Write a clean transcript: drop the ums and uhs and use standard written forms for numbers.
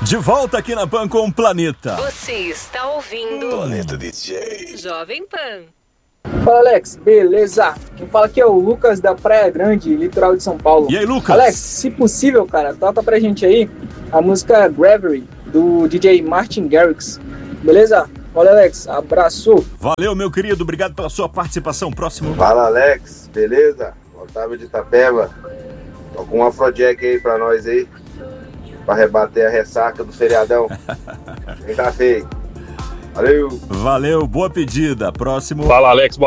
De volta aqui na Pan com o Planeta. Você está ouvindo Planeta DJ. Jovem Pan. Fala, Alex, beleza? Quem fala aqui é o Lucas da Praia Grande, litoral de São Paulo. E aí, Lucas? Alex, se possível, cara, toca pra gente aí a música Gravity, do DJ Martin Garrix. Beleza? Olha, Alex, abraço. Valeu, meu querido, obrigado pela sua participação. Próximo. Fala, Alex, beleza? Otávio de Itapeva. Toca um Afrojack aí pra nós aí, pra rebater a ressaca do feriadão. Vem cá, feio. Valeu. Valeu, boa pedida. Próximo. Fala, Alex,